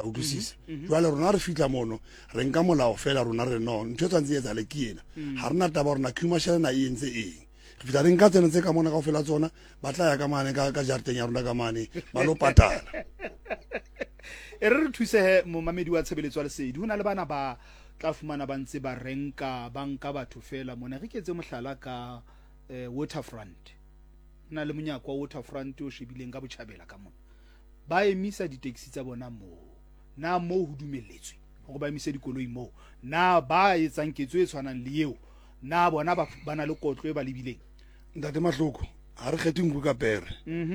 utlwisisa jwale rona re fitla mono re nka molao fela rona re no ntho tshwantse etsa le ke ena ha rena taba rona commercial na e entse eng re fitla re nka tsena tse ka mona kaofela tsona ba tla ya ka mane ka jareteng ya rona ka mane ba lo patala e re thuse mo mamedi wa tshebeletso ya lesedi hona le bana ba tla fumana ba ntse ba renka banka batho fela mona re ketse mohlala ka Waterfront na le monyako wa Waterfront o shebileng ka botjhabela ka mona ba emisa di-taxi tsa bona moo na moo ho dumelletswe hore ba emise dikoloi moo na ba etsang ketso e tshwanang le eo na bona ba na le kotlo e ba lebileng ntate Mahloko ha re kgethe nku ka pere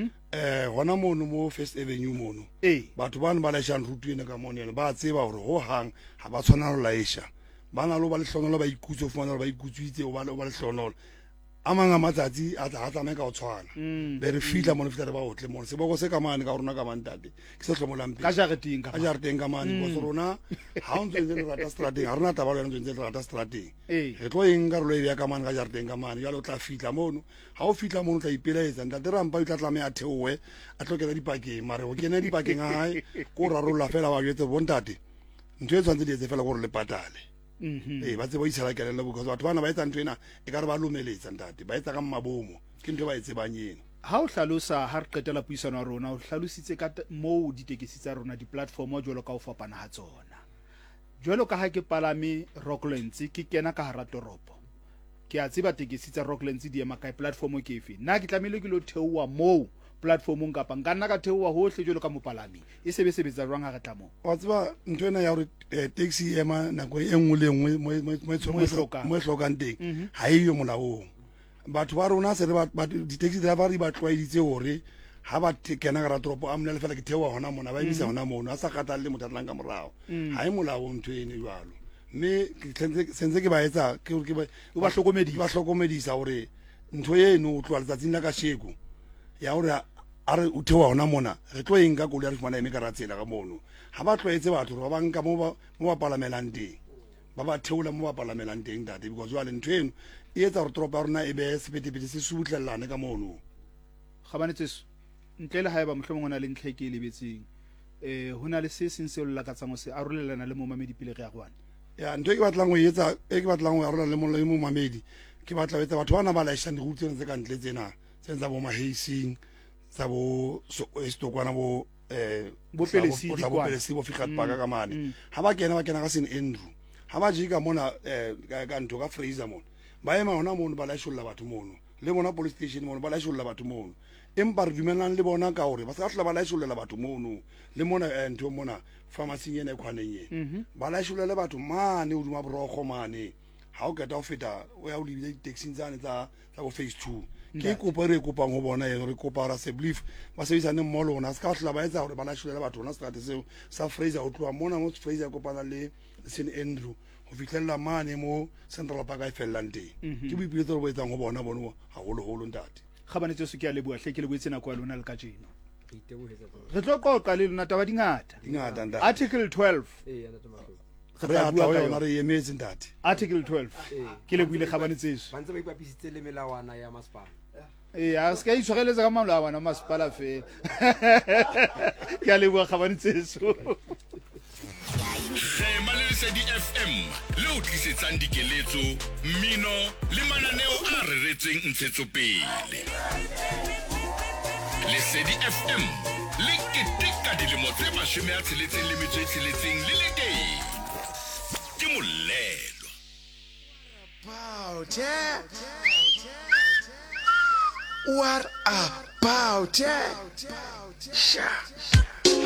hona mono mo First Avenue mono batho bana ba laishang rutu ena ka mona ba tseba hore ho hang ha ba tshwana ho laisha bana lo ba le hlonolo ba ikutse o fumana ba ikutswitse o ba le hlonolo amanga matsatsi a tsamaya ka o tshwana be re fitla mo fitla re ba otle mo seboko se ka mane ka rona ka mantate ke se hlomolang ka jareteng ka mane go rona ha o ntse re rata strateng ha rena taba le ntse re rata strateng re tlo eng ka rolo ya ka mane ka jareteng ka mane ya lo tla fitla mono ha o fitla mono tla ipelaetsa ntate rampa o tla tlamea theowe a tlokela dipakeng mare o kena dipakeng a hae ko rarolla fela wa jetse bontate ntwe tshwantse di etse fela gore le patale ba tseba itshela kelelo because batho bana ba etsa ntwe ena e ka re ba lomeletsa ntate ba etsa ka mabomo ke ntwe ba etse banyeng ha o hlalosa ha re qetela puisano ya rona o hlalositse ka moo ditekesi tsa rona di-platform jwalo ka o fapana ha tsona jwalo ka ha ke palame Rocklands ke kena ka hara toropo ke a tseba tekesi tsa Rocklands di ema ka platform ke efe nna ke tlamehile ke lo theowa moo platformong kapa nka nna ka theowa hohle jwalo ka mopalami e sebetsa jwang ha re tla mo wa tseba ntwe ena ya hore taxi ema nako e nngwe le nngwe mo hlokang teng ha e yo molaong batho ba rona se re ba di-taxi driver ba tlwaeditse hore ha ba kena ka ratoropo a mona le fela ke theowa hona mona ba emisa hona mono a sa kgathalle motho a tlang ka morao ha e molaong ntho ene jwalo mme sentse ke ba etsa ke ba hlokomedisa hore ntho eno o tloa letsatsing la ka sheko ya hore a re o theowa hona mona re tlo eng ka koloi a re fumana eme ka ratsela ka mono ha ba tlwaetse batho ba banka mo ba palamelang teng ba ba theola mo ba palamelang teng tate because jwale ntho eno e etsa gore toropo ya rona e be sepetepete se subutlellane ka mono gabanetse ntle le haeba mohlomong ona le ntlha ke lebetseng ho na le se seng se o lakatsang ho se arolelana le mo mamedi pele re ya gwana ya ntho e ke batlang ho etsa ke batlang ho arola le mo mamedi ke batla ho etsa batho bana ba laishang dirutseng tse ka ntle tsena tse tsa bo mahasing tsa bo Stokwana bo Pelesi bo Figat Park ka mane ha ba kena ka St Andrew ha ba jika mona ka ntho ka Fraser mona ba ema hona mono ba laisholla batho mono le bona police station mono ba laisholla batho mono empa re dumelang le bona ka hore ba sa hlola ba laisholla batho mono le mona ntho mona pharmacy ena e khwaneng ena ba laisholla le batho mane o duma borokgo mane ha o keta o feta o ya o lebile di-taxi tsane tsa go phase 2 ke kopa re kopang ho bona re kopa ra se belief ba sebisane mo lona ska hlola ba etsa hore ba laisholela batho na strate seo sa Fraser o tloa mona mo Fraser kopana le St Andrew ho fitlhella mane mo Central Park a fellang teng ke boipiletso bo etsang ho bona haholo ntate gabanetse se ke a leboa hle ke le boetse nako ya lona le ka jeno re tlo qoqa le lona taba dingata ntate article 12 re a tla yona re emetse ntate article 12 ke le buile gabanetse ba ntse ba ipapisitse le melawana ya masepala a se ka itshwareletsa ka molawana masepala fela ke a leboa gabanetse Shema le Lesedi FM le o tlisetsang dikeletso mmino le mananeo a reretsweng ntshetsopele Lesedi FM le keteka dilemo tse 66 le le teng ke molelo What about it? Sha.